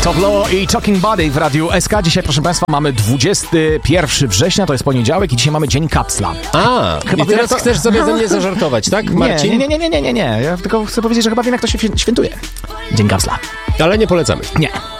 Top Law i Talking Body w Radiu SK. Dzisiaj, proszę Państwa, mamy 21 września, to jest poniedziałek i dzisiaj mamy Dzień Kapsla. Chyba i teraz chcesz sobie ze mnie zażartować, tak, Marcin? Nie. Ja tylko chcę powiedzieć, że chyba wiem, jak to się świętuje. Dzień Kapsla. Ale nie polecamy. Nie.